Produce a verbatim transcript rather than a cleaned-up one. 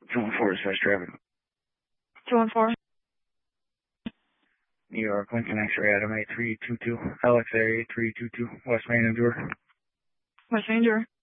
two one four is fast traffic. two one four. New York, Lincoln X-ray, Adam eight three two two, L X A eight three two two, West Main, Endure. West Ranger.